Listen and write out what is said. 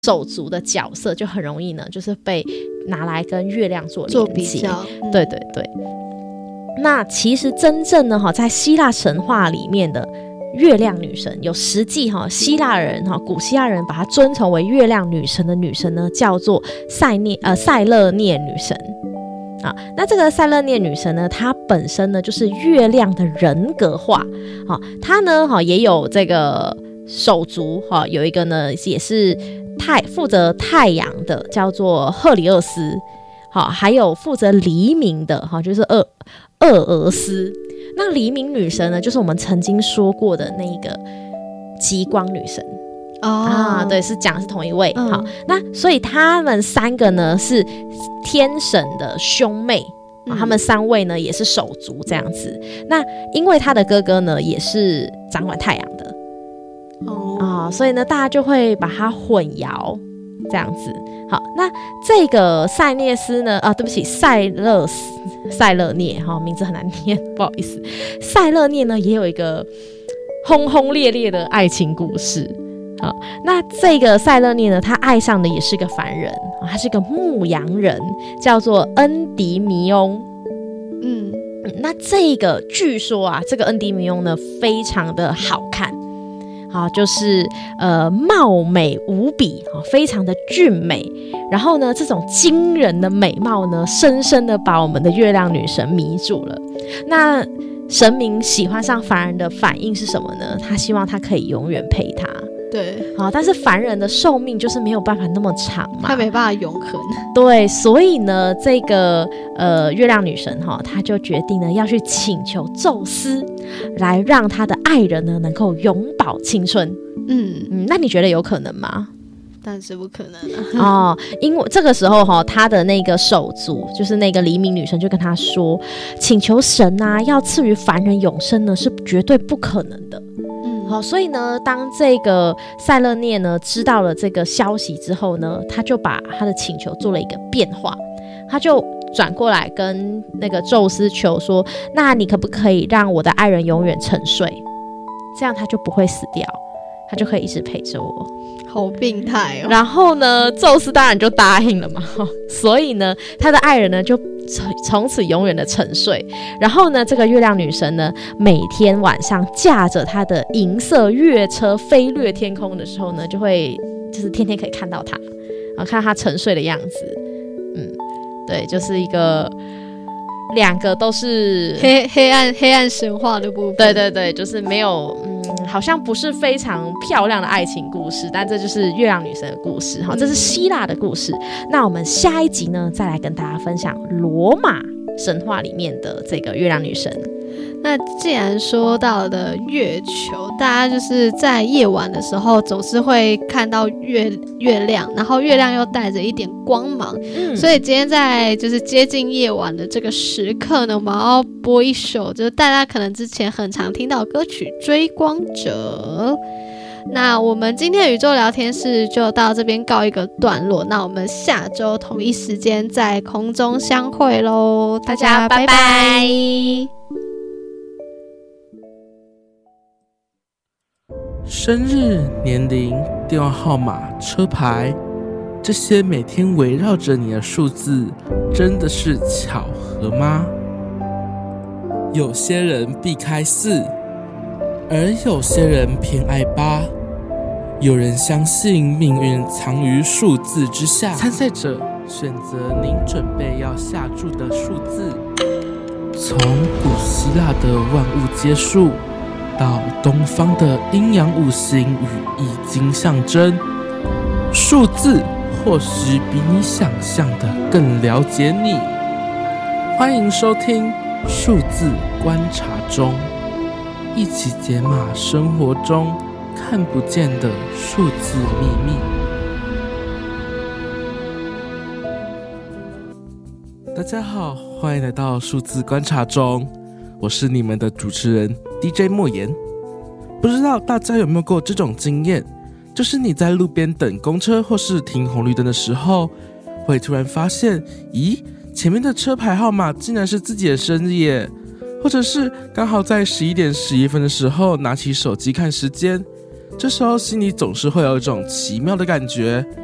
手足的角色就很容易呢，就是被拿来跟月亮做比较。 对对对。那其实真正呢，在希腊神话里面的月亮女神，有实际希腊人古希腊人把她尊崇为月亮女神的女神呢，叫做塞勒涅女神。那这个塞勒涅女神呢，她本身呢就是月亮的人格化。她呢也有这个手足，有一个呢也是负责太阳的，叫做赫里厄斯。还有负责黎明的，就是厄俄斯。那黎明女神呢，就是我们曾经说过的那个极光女神。对，是讲的是同一位。好，那所以他们三个呢是天神的兄妹，他们三位呢也是手足这样子。那因为他的哥哥呢也是掌管太阳的，所以呢大家就会把它混淆这样子。好，那这个塞涅斯呢，对不起，塞勒涅，名字很难念，不好意思。塞勒涅呢也有一个轰轰烈烈的爱情故事。好，那这个塞勒涅呢，他爱上的也是个凡人，他是个牧羊人，叫做恩迪弥翁。那这个据说这个恩迪弥翁呢非常的好看。就是貌美无比，非常的俊美。然后呢，这种惊人的美貌呢，深深的把我们的月亮女神迷住了。那神明喜欢上凡人的反应是什么呢？他希望他可以永远陪他。 对， 但是凡人的寿命就是没有办法那么长嘛， 他没办法永恒。 对，所以呢，这个月亮女神她就决定呢要去请求宙斯，来让她的爱人呢能够永葆青春。那你觉得有可能吗？ 但是不可能啊！ 因为这个时候他的那个手足，就是那个黎明女神就跟他说，请求神要赐予凡人永生呢是绝对不可能的。所以呢，当这个塞勒涅呢知道了这个消息之后呢，他就把他的请求做了一个变化，他就转过来跟那个宙斯求说，那你可不可以让我的爱人永远沉睡，这样他就不会死掉，他就可以一直陪着我。 好病态哦。 然后呢，宙斯当然就答应了嘛，所以呢，他的爱人呢就从此永远的沉睡。然后呢，这个月亮女神呢，每天晚上驾着她的银色月车飞掠天空的时候呢，就是天天可以看到她，然后看到她沉睡的样子。对，就是一个两个都是黑暗神话的部分。 对对对，就是没有好像不是非常漂亮的爱情故事，但这就是月亮女神的故事。这是希腊的故事。那我们下一集呢，再来跟大家分享罗马神话里面的这个月亮女神。 那既然说到的月球，大家就是在夜晚的时候总是会看到月亮，然后月亮又带着一点光芒。所以今天在就是接近夜晚的这个时刻呢，我们要播一首就是大家可能之前很常听到的歌曲《追光者》。那我们今天的宇宙聊天室就到这边告一个段落，那我们下周同一时间在空中相会咯，大家拜拜。 生日、年龄、电话号码、车牌，这些每天围绕着你的数字，真的是巧合吗？有些人避开4，而有些人偏爱8。有人相信命运藏于数字之下，参赛者选择您准备要下注的数字。从古希腊的万物皆数，到东方的阴阳五行与易经象征，数字或许比你想象的更了解你。欢迎收听数字观察中，一起解码生活中看不见的数字秘密。大家好，欢迎来到数字观察中，我是你们的主持人 DJ 莫言。不知道大家有没有过这种经验，就是你在路边等公车或是停红绿灯的时候，会突然发现，咦，前面的车牌号码竟然是自己的生日耶，或者是刚好在11点11分的时候拿起手机看时间，这时候心里总是会有一种奇妙的感觉，